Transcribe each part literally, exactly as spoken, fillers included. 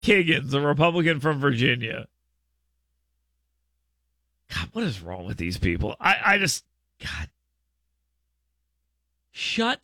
Kiggins, a Republican from Virginia. God, what is wrong with these people? I, I just, God. Shut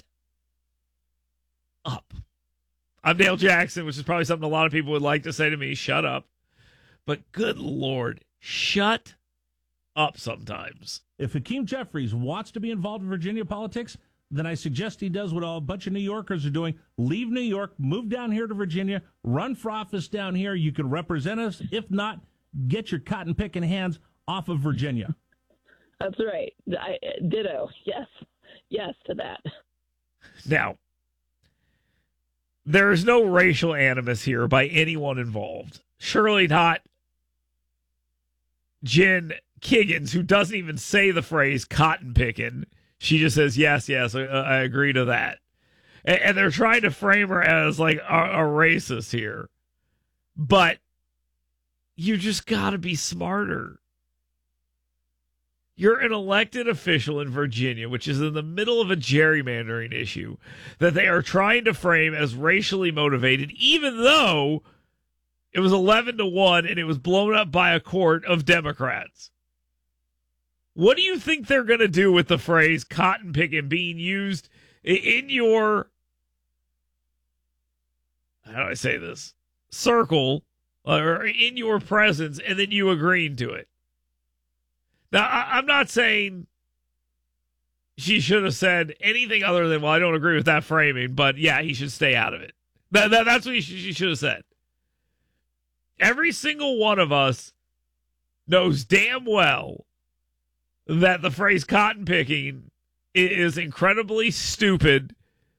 up. I'm Dale Jackson, which is probably something a lot of people would like to say to me. Shut up. But good Lord, shut up sometimes. If Hakeem Jeffries wants to be involved in Virginia politics, then I suggest he does what a bunch of New Yorkers are doing. Leave New York, move down here to Virginia, run for office down here. You can represent us. If not, get your cotton-picking hands off of Virginia. That's right. I, ditto. Yes. Yes to that. Now, there is no racial animus here by anyone involved. Surely not Jen Kiggins, who doesn't even say the phrase cotton picking. She just says, yes, yes, I, I agree to that. And, and they're trying to frame her as like a, a racist here. But you just got to be smarter. You're an elected official in Virginia, which is in the middle of a gerrymandering issue that they are trying to frame as racially motivated, even though it was eleven to one and it was blown up by a court of Democrats. What do you think they're going to do with the phrase cotton picking being used in your, how do I say this, circle or in your presence, and then you agreeing to it? Now, I, I'm not saying she should have said anything other than, well, I don't agree with that framing, but yeah, he should stay out of it. That, that, that's what she, she should have said. Every single one of us knows damn well that the phrase cotton picking is incredibly stupidly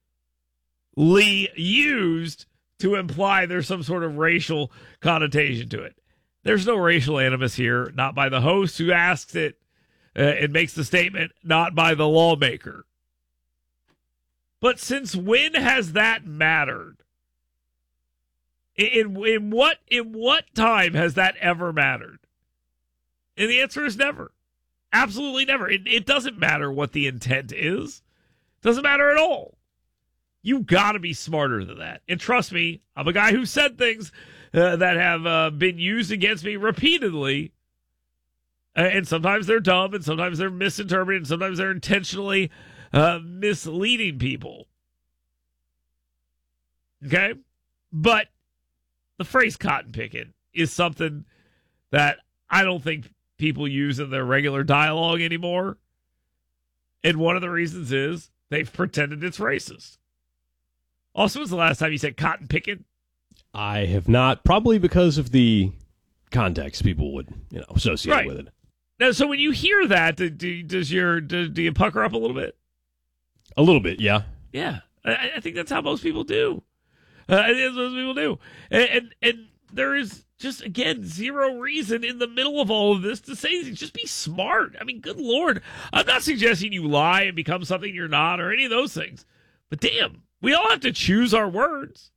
used to imply there's some sort of racial connotation to it. There's no racial animus here, not by the host who asks it uh, and makes the statement, not by the lawmaker. But since when has that mattered? In, in what in what time has that ever mattered? And the answer is never. Absolutely never. It, it doesn't matter what the intent is. It doesn't matter at all. You got to be smarter than that. And trust me, I'm a guy who said things uh, that have uh, been used against me repeatedly. Uh, and sometimes they're dumb, and sometimes they're misinterpreted, and sometimes they're intentionally uh, misleading people. Okay? But the phrase cotton picking is something that I don't think people use in their regular dialogue anymore. And one of the reasons is they've pretended it's racist. Also, when's the last time you said cotton picking? I have not, probably because of the context people would, you know, associate right. with it. Now, so when you hear that, do, do, does your do, do you pucker up a little bit? A little bit, yeah. Yeah, I, I think that's how most people do. Uh, it is what most people do, and, and and there is just again zero reason in the middle of all of this to say anything. Just be smart. I mean, good Lord, I'm not suggesting you lie and become something you're not or any of those things, but damn. We all have to choose our words.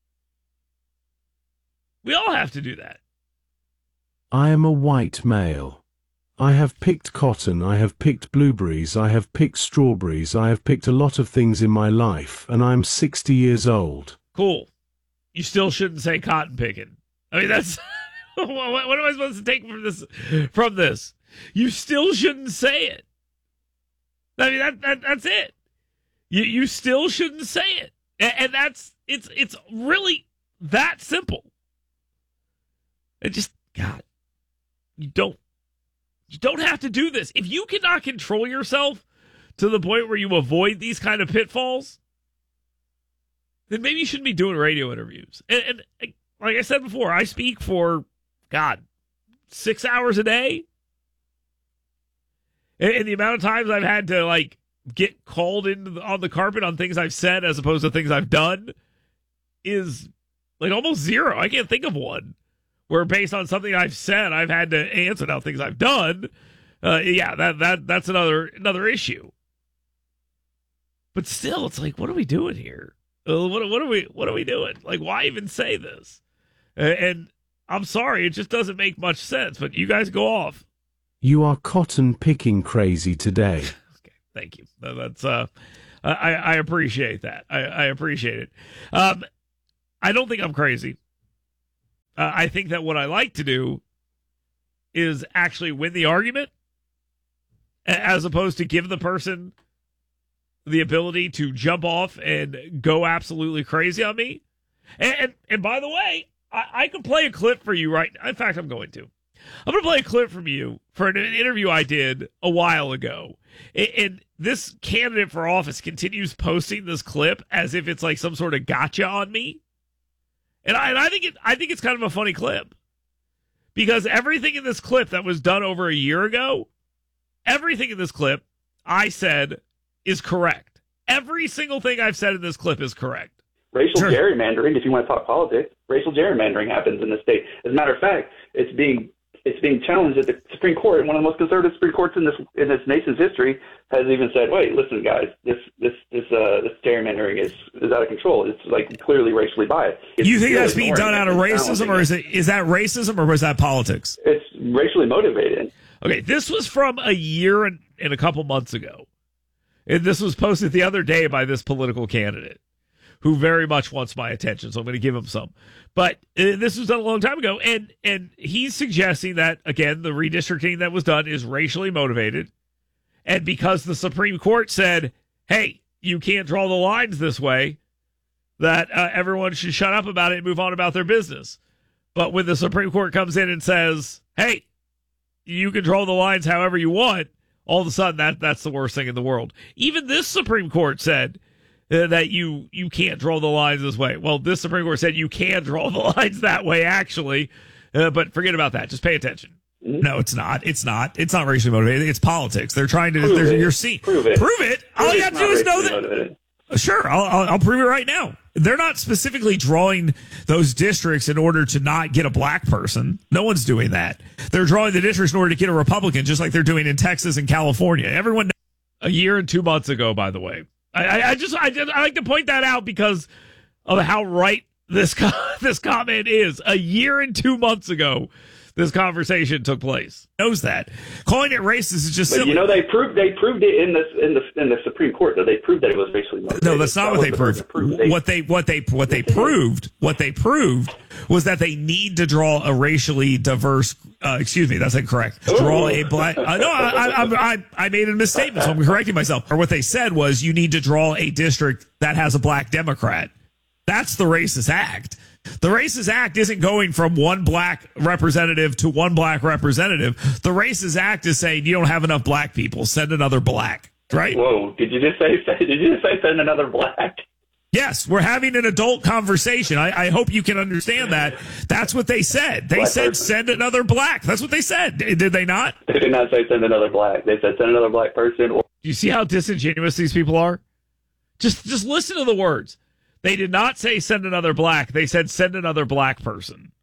We all have to do that. I am a white male. I have picked cotton, I have picked blueberries, I have picked strawberries, I have picked a lot of things in my life, and I'm sixty years old. Cool. You still shouldn't say cotton picking. I mean, that's... what, what am I supposed to take from this? From this? You still shouldn't say it. I mean, that, that that's it. You you still shouldn't say it, and, and that's it's it's really that simple. It just God, you don't you don't have to do this if you cannot control yourself to the point where you avoid these kind of pitfalls. Then maybe you shouldn't be doing radio interviews. And, and like I said before, I speak for God six hours a day, and, and the amount of times I've had to like. Get called into the, on the carpet on things I've said as opposed to things I've done is like almost zero. I can't think of one where based on something I've said, I've had to answer. Now things I've done. Uh, yeah, that, that, that's another, another issue, but still it's like, what are we doing here? Uh, what, what are we, what are we doing? Like, why even say this? Uh, and I'm sorry, it just doesn't make much sense, but you guys go off. You are cotton picking crazy today. Thank you. That's uh, I, I appreciate that. I, I appreciate it. Um, I don't think I'm crazy. Uh, I think that what I like to do is actually win the argument as opposed to give the person the ability to jump off and go absolutely crazy on me. And and, and by the way, I, I could play a clip for you right now. In fact, I'm going to. I'm going to play a clip from you for an interview I did a while ago. And, and this candidate for office continues posting this clip as if it's like some sort of gotcha on me. And I, and I think it, I think it's kind of a funny clip because everything in this clip that was done over a year ago, everything in this clip I said is correct. Every single thing I've said in this clip is correct. Racial Sure. gerrymandering, if you want to talk politics, racial gerrymandering happens in the state. As a matter of fact, it's being it's being challenged at the Supreme Court, and one of the most conservative Supreme Courts in this in this nation's history has even said, "Wait, listen, guys, this this this uh, this gerrymandering is is out of control. It's like clearly racially biased." It's You think still that's being done ignoring out it of and racism, challenging or it. is it is that racism, or was that politics? It's racially motivated. Okay, this was from a year and, and a couple months ago. And this was posted the other day by this political candidate who very much wants my attention, so I'm going to give him some. But uh, this was done a long time ago, and and he's suggesting that, again, the redistricting that was done is racially motivated. And because the Supreme Court said, hey, you can't draw the lines this way, that uh, everyone should shut up about it and move on about their business. But when the Supreme Court comes in and says, hey, you can draw the lines however you want, all of a sudden that that's the worst thing in the world. Even this Supreme Court said uh, that you you can't draw the lines this way. Well, this Supreme Court said you can draw the lines that way, actually. Uh, but forget about that. Just pay attention. No, it's not. It's not. It's not racially motivated. It's politics. They're trying to. Prove They're, it. you're seeing. Prove it. Prove it. All It's you have to not do is know racially that. motivated. Sure, I'll, I'll, I'll prove it right now. They're not specifically drawing those districts in order to not get a black person. No one's doing that. They're drawing the districts in order to get a Republican, just like they're doing in Texas and California. Everyone. A year and two months ago, by the way. I, I, I just I, just- I like to point that out because of how right this co- this comment is. A year and two months ago, this conversation took place. Knows that. Calling it racist is just But silly. you know they proved they proved it in this in the in the Supreme Court. Though they proved that it was racially motivated. No, that's not That what was they the proved. burden of proof. They- What they what they what they proved what they proved was that they need to draw a racially diverse. Uh, excuse me, that's incorrect. Draw a black. Uh, no, I, I, I I made a misstatement, so I'm correcting myself. Or what they said was you need to draw a district that has a black Democrat. That's the racist act. The racist act isn't going from one black representative to one black representative. The racist act is saying you don't have enough black people. Send another black. Right? Whoa! Did you just say? Did you just say send another black? Yes, we're having an adult conversation. I, I hope you can understand that. That's what they said. They Black said person. send another black. That's what they said. Did they not? They did not say send another black. They said send another black person. Or Do you see how disingenuous these people are? Just just listen to the words. They did not say send another black. They said send another black person.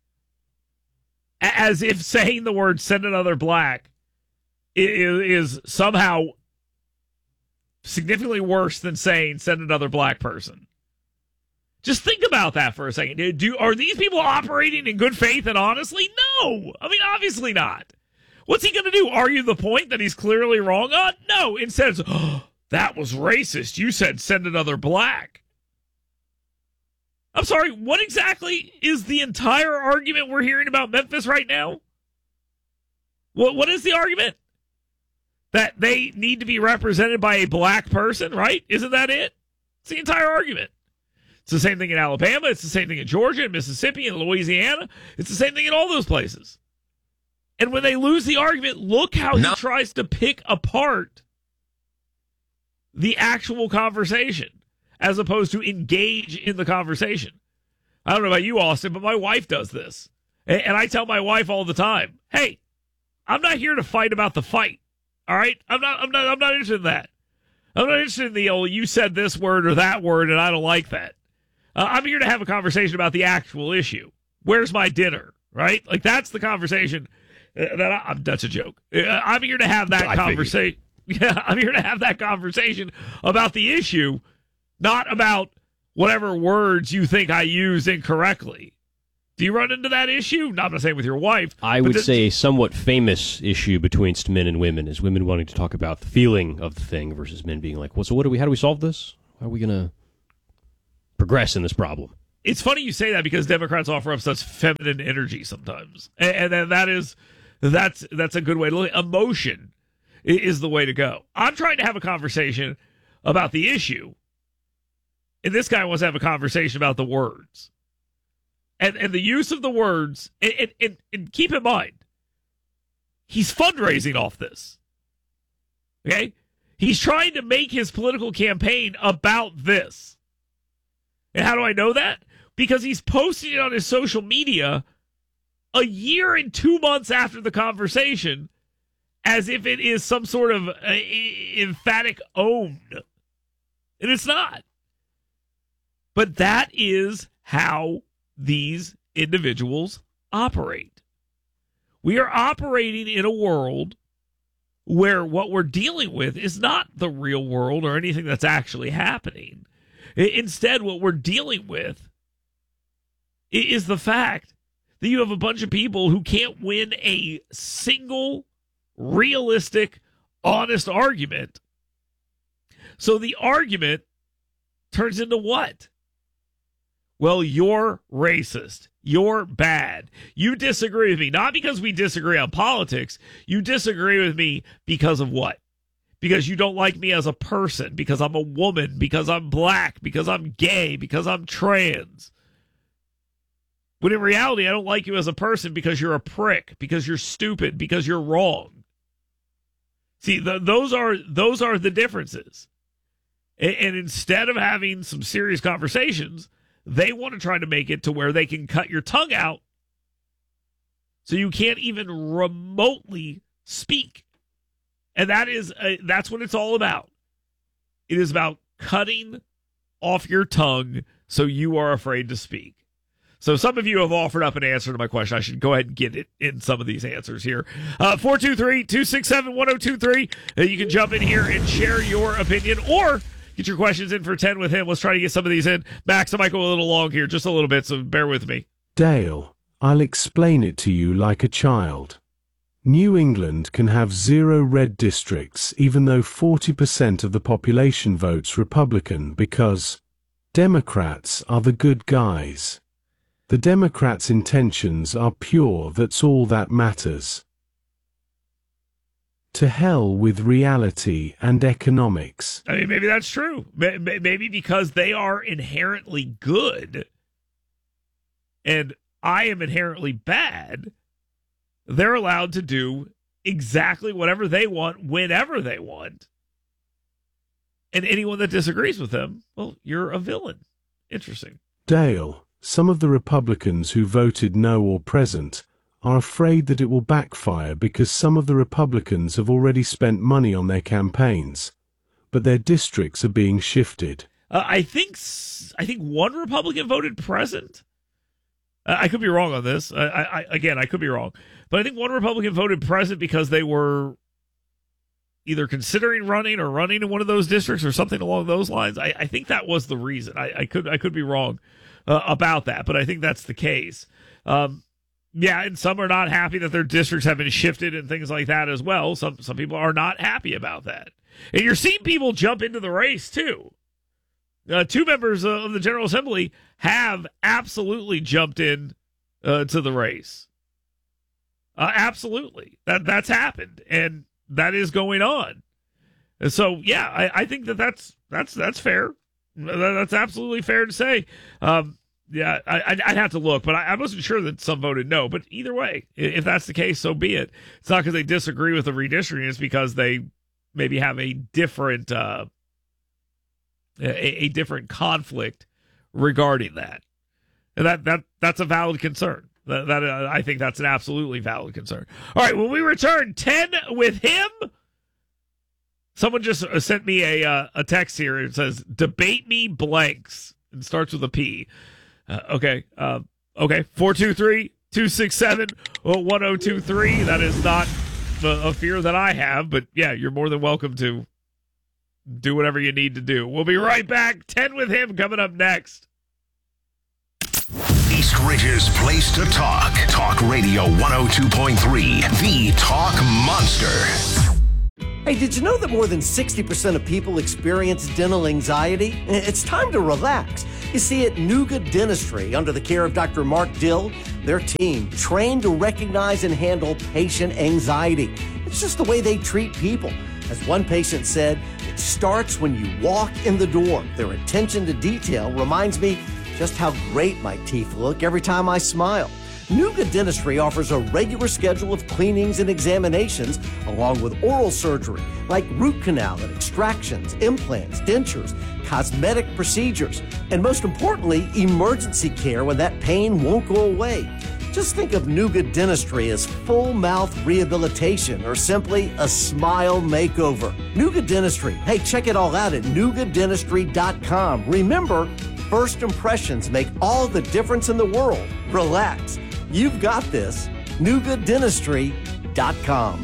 As if saying the word send another black is, is somehow significantly worse than saying send another black person. Just think about that for a second. Do are these people operating in good faith and honestly? No. I mean, obviously not. What's he going to do? Argue the point that he's clearly wrong on? No. Instead, it's, oh, that was racist. You said send another black. I'm sorry, what exactly is the entire argument we're hearing about Memphis right now? What What is the argument? That they need to be represented by a black person, right? Isn't that it? It's the entire argument. It's the same thing in Alabama. It's the same thing in Georgia, and Mississippi, and Louisiana. It's the same thing in all those places. And when they lose the argument, look how No. he tries to pick apart the actual conversation as opposed to engage in the conversation. I don't know about you, Austin, but my wife does this. And and I tell my wife all the time, hey, I'm not here to fight about the fight. All right? I'm not I'm not I'm not interested in that. I'm not interested in the old you said this word or that word and I don't like that. Uh, I'm here to have a conversation about the actual issue. Where's my dinner? Right? Like that's the conversation uh, that I, I'm that's a joke. Uh, I'm here to have that I conversation. Yeah, I'm here to have that conversation about the issue, not about whatever words you think I use incorrectly. Do you run into that issue? No, I'm not saying with your wife. I but would th- say a somewhat famous issue between men and women is women wanting to talk about the feeling of the thing versus men being like, well, so what do we, how do we solve this? How are we going to progress in this problem? it's funny you say that because Democrats offer up such feminine energy sometimes, and, and that is that's that's a good way to look. Emotion is the way to go. I'm trying to have a conversation about the issue, and this guy wants to have a conversation about the words and and the use of the words. And, and, and, and keep in mind, he's fundraising off this. Okay, he's trying to make his political campaign about this. And how do I know that? Because he's posting it on his social media a year and two months after the conversation, as if it is some sort of uh, emphatic own. And it's not. But that is how these individuals operate. We are operating in a world where what we're dealing with is not the real world or anything that's actually happening. Instead, what we're dealing with is the fact that you have a bunch of people who can't win a single realistic, honest argument. So the argument turns into what? Well, you're racist. You're bad. You disagree with me, not because we disagree on politics. You disagree with me because of what? Because you don't like me as a person, because I'm a woman, because I'm black, because I'm gay, because I'm trans. When in reality, I don't like you as a person because you're a prick, because you're stupid, because you're wrong. See, the, those are those are the differences. And, and instead of having some serious conversations, they want to try to make it to where they can cut your tongue out so you can't even remotely speak. And that is uh, that's what it's all about. It is about cutting off your tongue so you are afraid to speak. So some of you have offered up an answer to my question. I should go ahead and get it in some of these answers here. Uh, four two three, two six seven, one oh two three. Uh, you can jump in here and share your opinion or get your questions in for ten with him. Let's try to get some of these in. Max, I might go a little long here, just a little bit, so bear with me. Dale, I'll explain it to you like a child. New England can have zero red districts even though forty percent of the population votes Republican because Democrats are the good guys. The Democrats' intentions are pure, that's all that matters. To hell with reality and economics. I mean, maybe that's true. Maybe because they are inherently good and I am inherently bad, they're allowed to do exactly whatever they want, whenever they want. And anyone that disagrees with them, well, you're a villain. Interesting. Dale, some of the Republicans who voted no or present are afraid that it will backfire because some of the Republicans have already spent money on their campaigns, but their districts are being shifted. Uh, I think I think one Republican voted present. Uh, I could be wrong on this. I, I, again, I could be wrong. But I think one Republican voted present because they were either considering running or running in one of those districts or something along those lines. I, I think that was the reason. I, I could I could be wrong uh, about that, but I think that's the case. Um, yeah, and some are not happy that their districts have been shifted and things like that as well. Some some people are not happy about that. And you're seeing people jump into the race, too. Uh, two members uh, of the General Assembly have absolutely jumped in uh, to the race. Uh, absolutely. That that's happened, and that is going on. And so, yeah, I, I think that that's that's that's fair. That's absolutely fair to say. Um, yeah, I, I'd have to look, but I, I wasn't sure that some voted no. But either way, if that's the case, so be it. It's not because they disagree with the redistricting; it's because they maybe have a different uh, a, a different conflict regarding that, and that that that's a valid concern. That, that uh, I think that's an absolutely valid concern. All right, when we return, ten with him. Someone just sent me a uh, a text here. It says, "Debate me blanks," and starts with a P. Uh, okay, uh, okay. four two three, two six seven, one oh two three. That is not a, a fear that I have, but yeah, you're more than welcome to do whatever you need to do. We'll be right back. ten with him coming up next. East Ridge's place to talk. Talk Radio one oh two point three, the Talk Monster. Hey, did you know that more than sixty percent of people experience dental anxiety? It's time to relax. You see, at Nuga Dentistry, under the care of Doctor Mark Dill, their team trained to recognize and handle patient anxiety. It's just the way they treat people. As one patient said, it starts when you walk in the door. Their attention to detail reminds me just how great my teeth look every time I smile. Nuga Dentistry offers a regular schedule of cleanings and examinations, along with oral surgery, like root canal and extractions, implants, dentures, cosmetic procedures, and most importantly, emergency care when that pain won't go away. Just think of Nuga Dentistry as full mouth rehabilitation or simply a smile makeover. Nuga Dentistry. Hey, check it all out at nuga dentistry dot com. Remember, first impressions make all the difference in the world. Relax. You've got this. nuga dentistry dot com.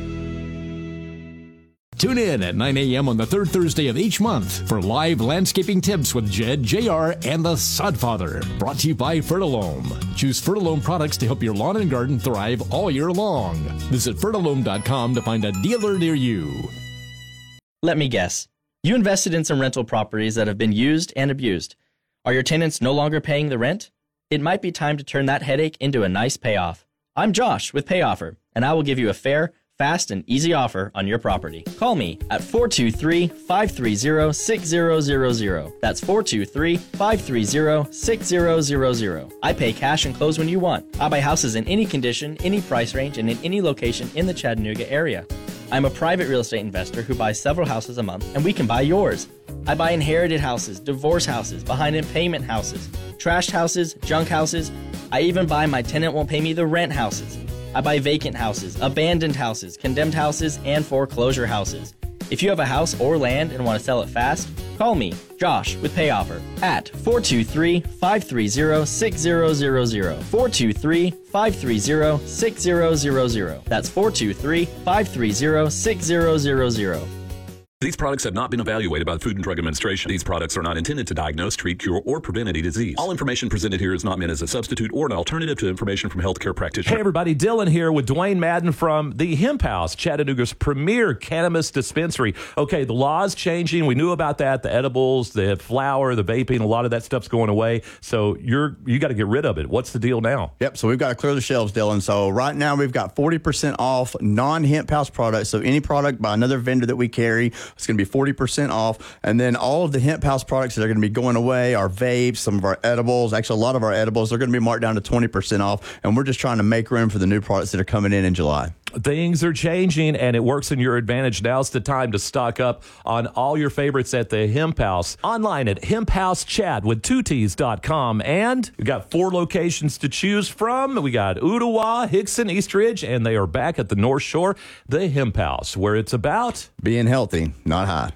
Tune in at nine a.m. on the third Thursday of each month for live landscaping tips with Jed, J R, and the Sodfather. Brought to you by Fertilome. Choose Fertilome products to help your lawn and garden thrive all year long. Visit fertilome dot com to find a dealer near you. Let me guess. You invested in some rental properties that have been used and abused. Are your tenants no longer paying the rent? It might be time to turn that headache into a nice payoff. I'm Josh with PayOffer, and I will give you a fair, fast, and easy offer on your property. Call me at four two three, five three zero, six zero zero zero. That's four two three, five three zero, six zero zero zero. I pay cash and close when you want. I buy houses in any condition, any price range, and in any location in the Chattanooga area. I'm a private real estate investor who buys several houses a month, and we can buy yours. I buy inherited houses, divorce houses, behind-in-payment houses, trashed houses, junk houses. I even buy my tenant won't pay me the rent houses. I buy vacant houses, abandoned houses, condemned houses, and foreclosure houses. If you have a house or land and want to sell it fast, call me, Josh, with PayOffer at four two three, five three zero, six zero zero zero. four two three, five three zero, six zero zero zero. That's four two three, five three zero, six zero zero zero. These products have not been evaluated by the Food and Drug Administration. These products are not intended to diagnose, treat, cure, or prevent any disease. All information presented here is not meant as a substitute or an alternative to information from healthcare practitioners. Hey everybody, Dylan here with Dwayne Madden from the Hemp House, Chattanooga's premier cannabis dispensary. Okay, the law's changing. We knew about that. The edibles, the flower, the vaping, a lot of that stuff's going away. So you're you got to get rid of it. What's the deal now? Yep, so we've got to clear the shelves, Dylan. So right now we've got forty percent off non-Hemp House products. So any product by another vendor that we carry, it's going to be forty percent off. And then all of the Hemp House products that are going to be going away, our vapes, some of our edibles, actually a lot of our edibles, they're going to be marked down to twenty percent off. And we're just trying to make room for the new products that are coming in in July. Things are changing, and it works in your advantage. Now's the time to stock up on all your favorites at the Hemp House. Online at hemp house chat with two T's dot com. And we got four locations to choose from. We got Ottawa, Hickson, Eastridge, and they are back at the North Shore, the Hemp House, where it's about being healthy, not high.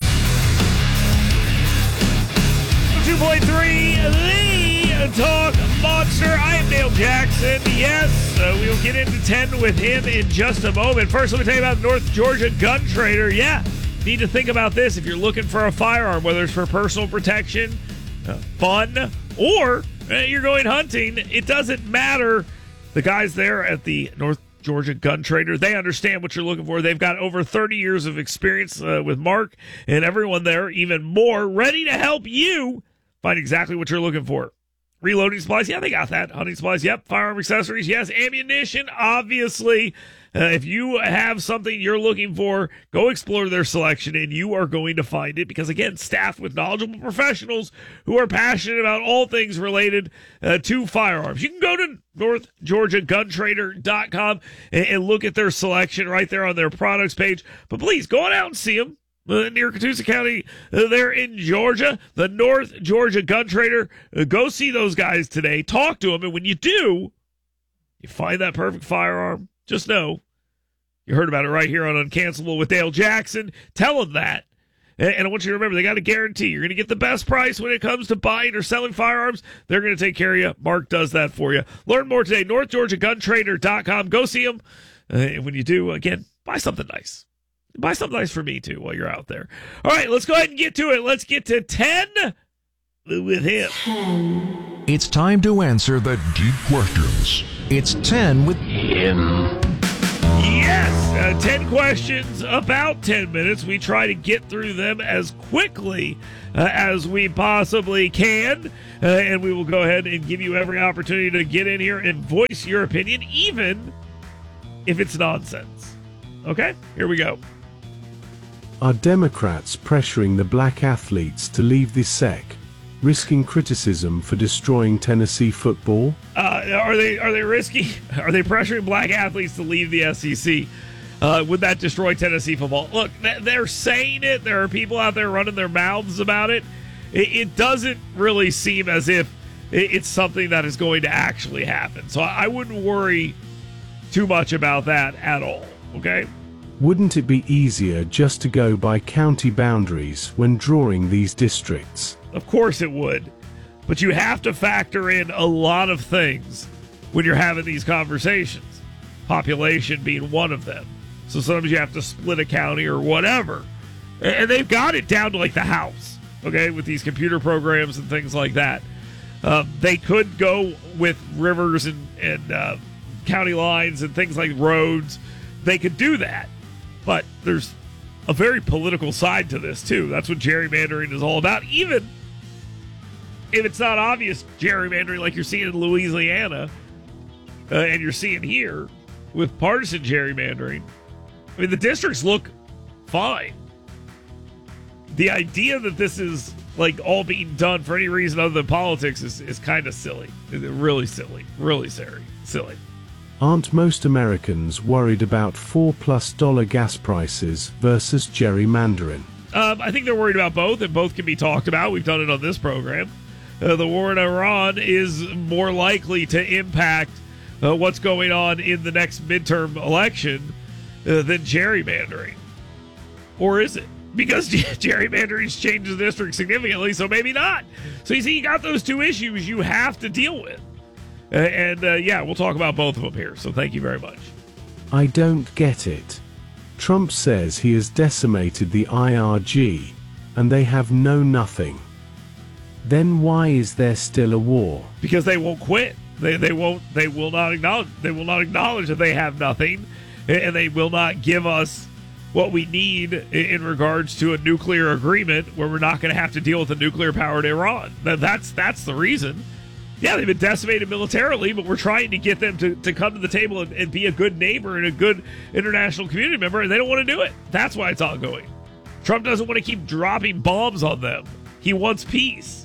two point three, the Talk Monster. I am Dale Jackson. Yes, uh, we will get into ten with him in just a moment. First, let me tell you about North Georgia Gun Trader. Yeah, need to think about this if you're looking for a firearm, whether it's for personal protection, uh, fun, or uh, you're going hunting. It doesn't matter. The guys there at the North Georgia Gun Trader, they understand what you're looking for. They've got over thirty years of experience uh, with Mark and everyone there, even more, ready to help you find exactly what you're looking for. Reloading supplies, yeah, they got that. Hunting supplies, yep. Firearm accessories, yes. Ammunition, obviously. Uh, if you have something you're looking for, go explore their selection, and you are going to find it. Because, again, staffed with knowledgeable professionals who are passionate about all things related uh, to firearms. You can go to north georgia gun trader dot com and, and look at their selection right there on their products page. But please, go on out and see them. Uh, near Catoosa County, uh, there in Georgia, the North Georgia Gun Trader. Uh, go see those guys today. Talk to them, and when you do, you find that perfect firearm. Just know you heard about it right here on Uncancelable with Dale Jackson. Tell them that. And, and I want you to remember, they got a guarantee. You're going to get the best price when it comes to buying or selling firearms. They're going to take care of you. Mark does that for you. Learn more today, north georgia gun trader dot com. Go see them. Uh, and when you do, again, buy something nice. Buy something nice for me, too, while you're out there. All right, let's go ahead and get to it. Let's get to ten with him. It's time to answer the deep questions. It's ten with him. Yes, uh, ten questions, about ten minutes. We try to get through them as quickly uh, as we possibly can, uh, and we will go ahead and give you every opportunity to get in here and voice your opinion, even if it's nonsense. Okay, here we go. Are Democrats pressuring the black athletes to leave the S E C, risking criticism for destroying Tennessee football? Uh, are they are they risky? Are they pressuring black athletes to leave the S E C? Uh, would that destroy Tennessee football? Look, they're saying it. There are people out there running their mouths about it. It, it doesn't really seem as if it's something that is going to actually happen. So I wouldn't worry too much about that at all. Okay? Wouldn't it be easier just to go by county boundaries when drawing these districts? Of course it would. But you have to factor in a lot of things when you're having these conversations. Population being one of them. So sometimes you have to split a county or whatever. And they've got it down to like the house, okay, with these computer programs and things like that. Uh, they could go with rivers and, and uh, county lines and things like roads. They could do that. But there's a very political side to this, too. That's what gerrymandering is all about. Even if it's not obvious gerrymandering like you're seeing in Louisiana uh, and you're seeing here with partisan gerrymandering, I mean, the districts look fine. The idea that this is like all being done for any reason other than politics is, is kind of silly. It's really silly. Really silly. Silly. Aren't most Americans worried about four plus dollar gas prices versus gerrymandering? Um, I think they're worried about both, and both can be talked about. We've done it on this program. Uh, the war in Iran is more likely to impact uh, what's going on in the next midterm election uh, than gerrymandering. Or is it? Because gerrymandering's changed the district significantly, so maybe not. So you see, you got those two issues you have to deal with. Uh, and, uh, yeah, we'll talk about both of them here. So thank you very much. I don't get it. Trump says he has decimated the I R G, and they have no nothing. Then why is there still a war? Because they won't quit. They they won't. They will not acknowledge. They will not acknowledge that they have nothing, and they will not give us what we need in regards to a nuclear agreement where we're not going to have to deal with a nuclear-powered Iran. That's that's the reason. Yeah, they've been decimated militarily, but we're trying to get them to, to come to the table and, and be a good neighbor and a good international community member, and they don't want to do it. That's why it's ongoing. Trump doesn't want to keep dropping bombs on them. He wants peace.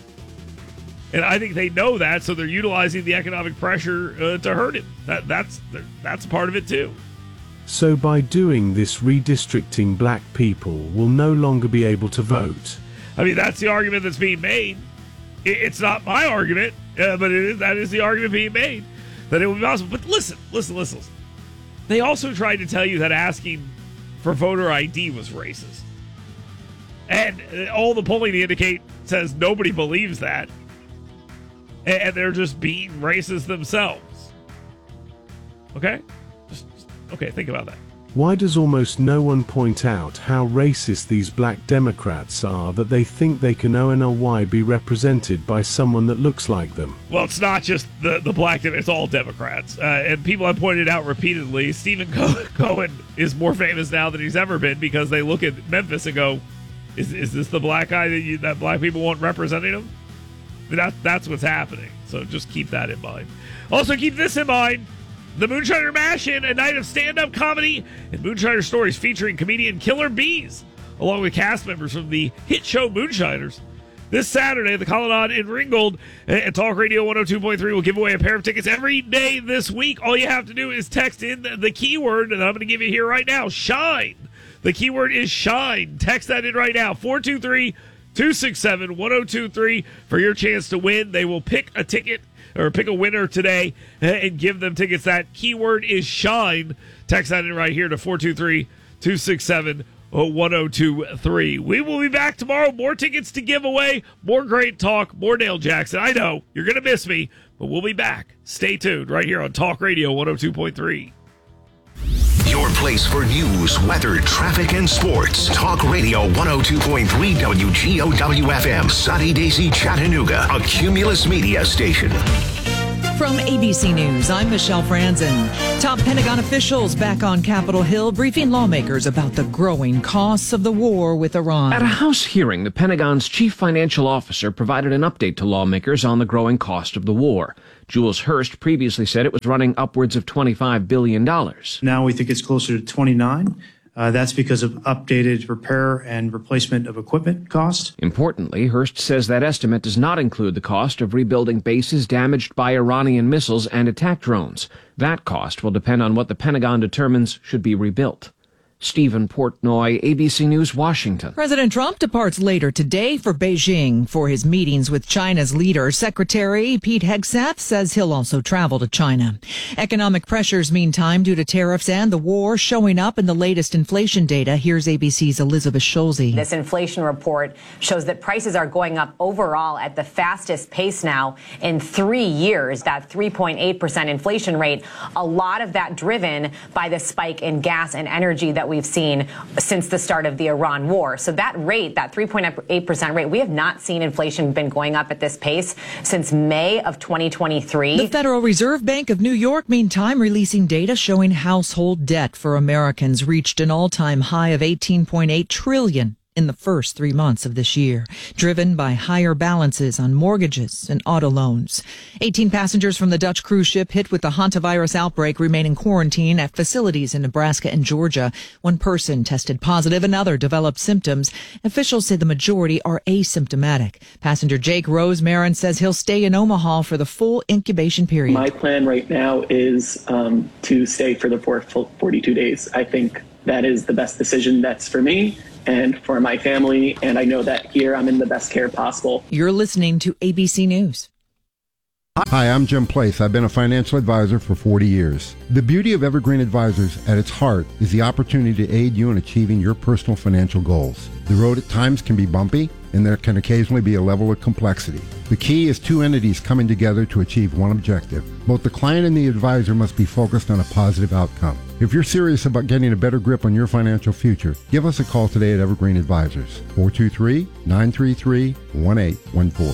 And I think they know that, so they're utilizing the economic pressure uh, to hurt him. That, that's, that's part of it, too. So by doing this, redistricting black people will no longer be able to vote. I mean, that's the argument that's being made. It's not my argument, uh, but it is, that is the argument being made, that it would be possible. But listen, listen, listen, listen. They also tried to tell you that asking for voter I D was racist. And all the polling to indicate says nobody believes that. And they're just being racist themselves. Okay? Just, just, okay, think about that. Why does almost no one point out how racist these black Democrats are that they think they can O N L Y be represented by someone that looks like them? Well, it's not just the, the black, it's all Democrats. Uh, and people have pointed out repeatedly, Stephen Cohen is more famous now than he's ever been because they look at Memphis and go, is is this the black guy that, you, that black people want representing him? That, that's what's happening. So just keep that in mind. Also, keep this in mind. The Moonshiner Mash-In, a night of stand-up comedy and Moonshiner stories featuring comedian Killer Bees, along with cast members from the hit show Moonshiners. This Saturday, the Colonnade in Ringgold and Talk Radio one oh two point three will give away a pair of tickets every day this week. All you have to do is text in the keyword, and I'm going to give you here right now, SHINE. The keyword is SHINE. Text that in right now, four two three, two six seven, one oh two three for your chance to win. They will pick a ticket or pick a winner today and give them tickets. That keyword is SHINE. Text that in right here to four two three, two six seven, one oh two three. We will be back tomorrow. More tickets to give away, more great talk, more Dale Jackson. I know you're going to miss me, but we'll be back. Stay tuned right here on Talk Radio one oh two point three. Your place for news, weather, traffic, and sports. Talk Radio one oh two point three W G O W F M, Sunny Daisy, Chattanooga, a Cumulus Media station. From A B C News, I'm Michelle Franzen. Top Pentagon officials back on Capitol Hill briefing lawmakers about the growing costs of the war with Iran. At a House hearing, the Pentagon's chief financial officer provided an update to lawmakers on the growing cost of the war. Jules Hurst previously said it was running upwards of twenty-five billion dollars. Now we think it's closer to twenty-nine. Uh, that's because of updated repair and replacement of equipment costs. Importantly, Hurst says that estimate does not include the cost of rebuilding bases damaged by Iranian missiles and attack drones. That cost will depend on what the Pentagon determines should be rebuilt. Stephen Portnoy, A B C News, Washington. President Trump departs later today for Beijing for his meetings with China's leader. Secretary Pete Hegseth says he'll also travel to China. Economic pressures, meantime, due to tariffs and the war, showing up in the latest inflation data. Here's A B C's Elizabeth Schulze. This inflation report shows that prices are going up overall at the fastest pace now in three years, that three point eight percent inflation rate. A lot of that driven by the spike in gas and energy that we've seen since the start of the Iran war. So that rate, that three point eight percent rate, we have not seen inflation been going up at this pace since May of twenty twenty-three. The Federal Reserve Bank of New York, meantime, releasing data showing household debt for Americans reached an all-time high of eighteen point eight trillion dollars in the first three months of this year, driven by higher balances on mortgages and auto loans. eighteen passengers from the Dutch cruise ship hit with the hantavirus outbreak remain in quarantine at facilities in Nebraska and Georgia. One person tested positive, another developed symptoms. Officials say the majority are asymptomatic. Passenger Jake Rosemarin says he'll stay in Omaha for the full incubation period. My plan right now is um, to stay for the full forty-two days. I think that is the best decision that's for me and for my family, and I know that here I'm in the best care possible. You're listening to A B C News. Hi, I'm Jim Place. I've been a financial advisor for forty years. The beauty of Evergreen Advisors at its heart is the opportunity to aid you in achieving your personal financial goals. The road at times can be bumpy, and there can occasionally be a level of complexity. The key is two entities coming together to achieve one objective. Both the client and the advisor must be focused on a positive outcome. If you're serious about getting a better grip on your financial future, give us a call today at Evergreen Advisors, four two three, nine three three, one eight one four.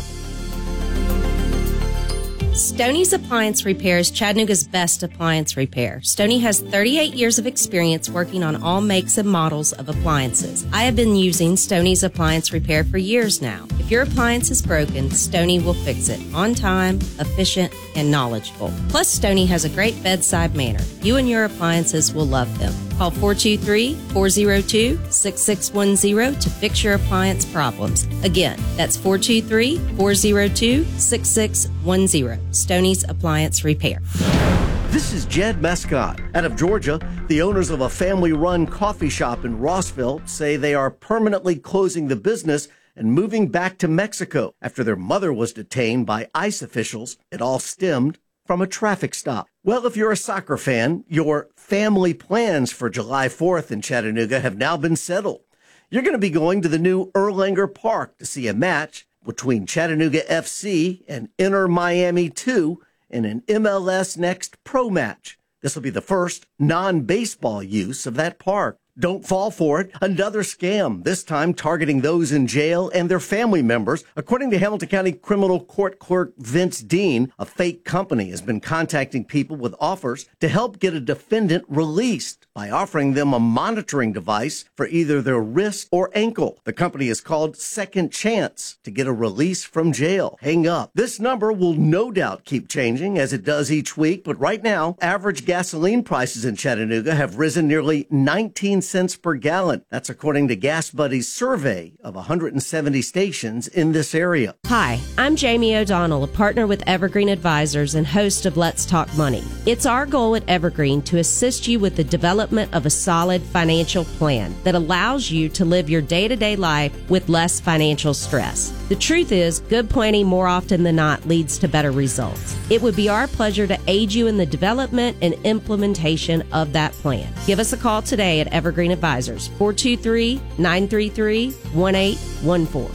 Stoney's Appliance Repair is Chattanooga's best appliance repair. Stoney has thirty-eight years of experience working on all makes and models of appliances. I have been using Stoney's Appliance Repair for years now. If your appliance is broken, Stoney will fix it on time, efficient, and knowledgeable. Plus, Stoney has a great bedside manner. You and your appliances will love them. Call four two three, four zero two, six six one zero to fix your appliance problems. Again, that's four two three, four zero two, six six one zero. Stoney's Appliance Repair. This is Jed Mescott. Out of Georgia, the owners of a family-run coffee shop in Rossville say they are permanently closing the business and moving back to Mexico after their mother was detained by ICE officials. It all stemmed from a traffic stop. Well, if you're a soccer fan, your family plans for July fourth in Chattanooga have now been settled. You're going to be going to the new Erlanger Park to see a match between Chattanooga F C and Inter Miami two in an M L S Next Pro match. This will be the first non-baseball use of that park. Don't fall for it. Another scam, this time targeting those in jail and their family members. According to Hamilton County Criminal Court Clerk Vince Dean, a fake company has been contacting people with offers to help get a defendant released by offering them a monitoring device for either their wrist or ankle. The company is called Second Chance to get a release from jail. Hang up. This number will no doubt keep changing as it does each week, but right now, average gasoline prices in Chattanooga have risen nearly nineteen cents per gallon. That's according to Gas Buddy's survey of one hundred seventy stations in this area. Hi, I'm Jamie O'Donnell, a partner with Evergreen Advisors and host of Let's Talk Money. It's our goal at Evergreen to assist you with the development of a solid financial plan that allows you to live your day-to-day life with less financial stress. The truth is, good planning more often than not leads to better results. It would be our pleasure to aid you in the development and implementation of that plan. Give us a call today at Evergreen Advisors, four two three, nine three three, one eight one four.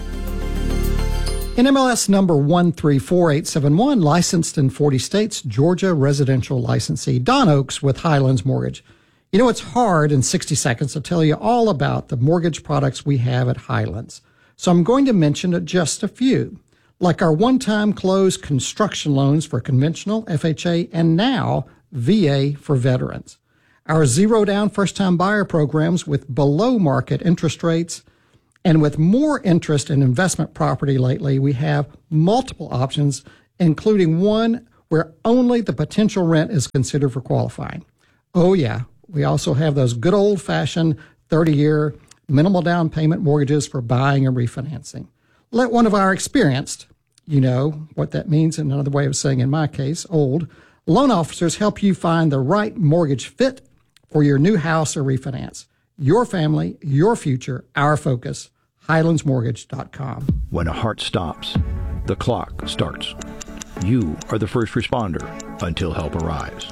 N M L S number one three four eight seven one, licensed in forty states, Georgia residential licensee. Don Oakes with Highlands Mortgage. You know, it's hard in sixty seconds to tell you all about the mortgage products we have at Highlands. So I'm going to mention just a few. like our one-time close construction loans for conventional, F H A, and now V A for veterans. Our zero-down first-time buyer programs with below-market interest rates. And with more interest in investment property lately, we have multiple options, including one where only the potential rent is considered for qualifying. Oh, yeah. We also have those good old-fashioned thirty-year minimal down payment mortgages for buying and refinancing. Let one of our experienced, you know what that means, another way of saying in my case, old, loan officers help you find the right mortgage fit for your new house or refinance. Your family, your future, our focus. Highlands Mortgage dot com. When a heart stops, the clock starts. You are the first responder until help arrives.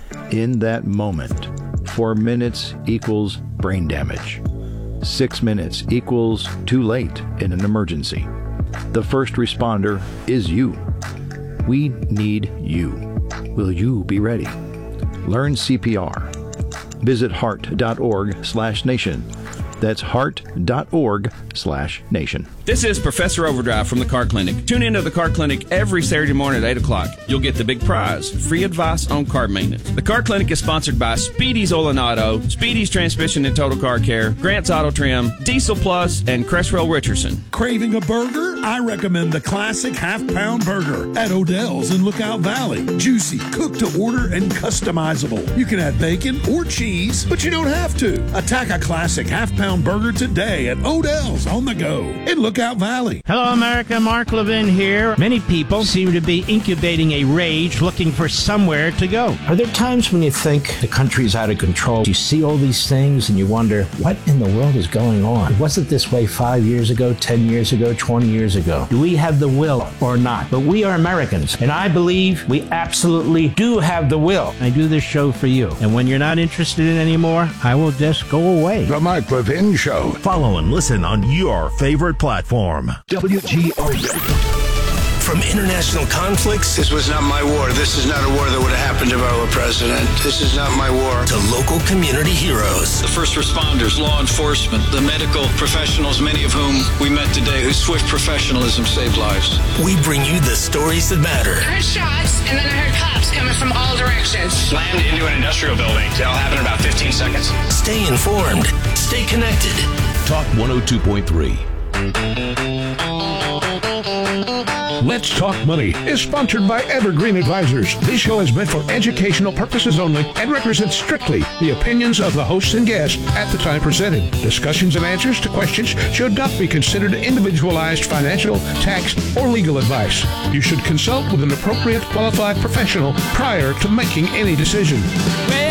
In that moment, four minutes equals brain damage. Six minutes equals too late in an emergency. The first responder is you. We need you. Will you be ready? Learn C P R. Visit heart.org slash nation. That's heart.org slash nation. This is Professor Overdrive from the Car Clinic. Tune into the Car Clinic every Saturday morning at eight o'clock. You'll get the big prize, free advice on car maintenance. The Car Clinic is sponsored by Speedy's Oil and Auto, Speedy's Transmission and Total Car Care, Grant's Auto Trim, Diesel Plus, and Cresswell Richardson. Craving a burger? I recommend the classic half-pound burger at Odell's in Lookout Valley. Juicy, cooked to order, and customizable. You can add bacon or cheese, but you don't have to. Attack a classic half-pound burger today at Odell's on the go in Lookout Valley. Hello, America. Mark Levin here. Many people seem to be incubating a rage looking for somewhere to go. Are there times when you think the country's out of control? You see all these things and you wonder, what in the world is going on? Was it this way five years ago, ten years ago, twenty years ago? Do we have the will or not? But we are Americans, and I believe we absolutely do have the will. I do this show for you, and when you're not interested in it anymore, I will just go away. The Mike Levin Show. Follow and listen on your favorite platform. W G R W. From international conflicts. This was not my war. This is not a war that would have happened if I were president. This is not my war. To local community heroes. The first responders, law enforcement, the medical professionals, many of whom we met today, whose swift professionalism saved lives. We bring you the stories that matter. I heard shots, and then I heard cops coming from all directions. Slammed into an industrial building. That'll happen in about fifteen seconds. Stay informed. Stay connected. Talk one oh two point three. Let's Talk Money is sponsored by Evergreen Advisors. This show is meant for educational purposes only and represents strictly the opinions of the hosts and guests at the time presented. Discussions and answers to questions should not be considered individualized financial, tax, or legal advice. You should consult with an appropriate qualified professional prior to making any decision. Well,